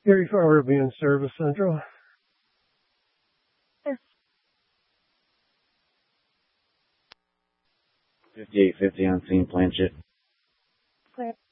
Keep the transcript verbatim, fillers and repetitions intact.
Gary Farmer will be in service central. fifty-eight fifty on scene, Planchet. Clear.